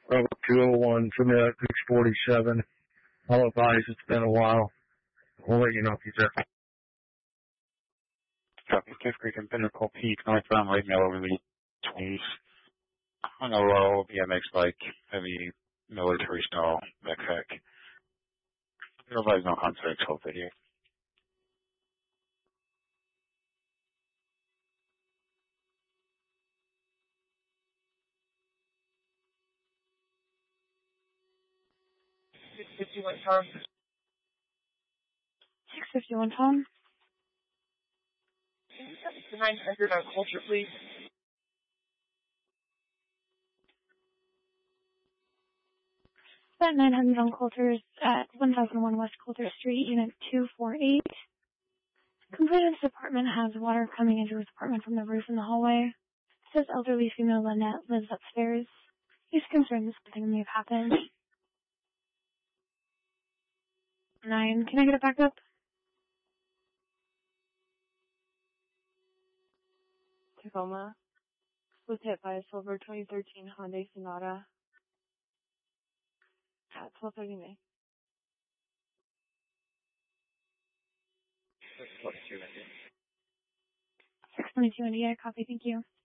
Bravo 201, submit 647. I'll advise it's been a while. We'll let you know if he's there. Copy. Cave Creek and Pinnacle Peak, northbound light mail over the 20s. On a low BMX bike, heavy military style backpack. Otherwise, no contact, whole video. Tom. 651 Tom. 900 on Culture, please. That 900 on Coulter's at 1001 West Coulter Street, Unit 248. Complainant's apartment has water coming into his apartment from the roof in the hallway. It says elderly female Lynette lives upstairs. He's concerned that something may have happened. 9, can I get it back up? Tacoma was hit by a silver 2013 Hyundai Sonata at 12:30 May. 622 India, copy, thank you.